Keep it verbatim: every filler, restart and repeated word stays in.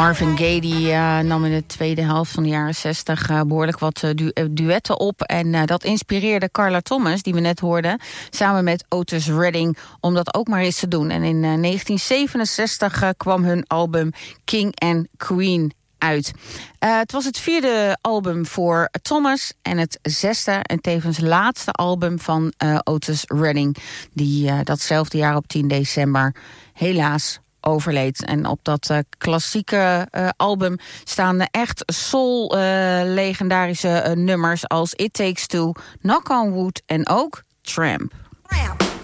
Marvin Gaye die, uh, nam in de tweede helft van de jaren zestig uh, behoorlijk wat uh, du- uh, duetten op. En uh, dat inspireerde Carla Thomas, die we net hoorden, samen met Otis Redding, om dat ook maar eens te doen. En in uh, negentien zevenenzestig uh, kwam hun album King and Queen uit. Uh, het was het vierde album voor Thomas en het zesde en tevens laatste album van uh, Otis Redding, die uh, datzelfde jaar op tien december helaas overleed. En op dat uh, klassieke uh, album staan uh, echt soul uh, legendarische uh, nummers als It Takes Two, Knock on Wood en ook Tramp.